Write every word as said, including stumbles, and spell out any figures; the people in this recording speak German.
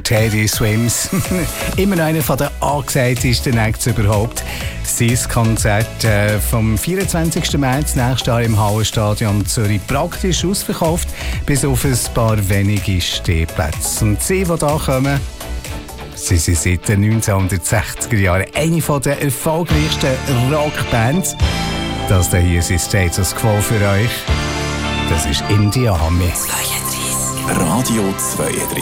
Teddy Swims. Immer noch einer der angesagtesten Acts überhaupt. Sein Konzert äh, vom vierundzwanzigsten März nächstes Jahr im Hallenstadion Zürich praktisch ausverkauft, bis auf ein paar wenige Stehplätze. Und sie, die hier kommen, sie sind seit den neunzehnhundertsechziger Jahren eine der erfolgreichsten Rockbands. Das hier ist Status Quo für euch. Das ist Indie Army. Radio zweiunddreißig.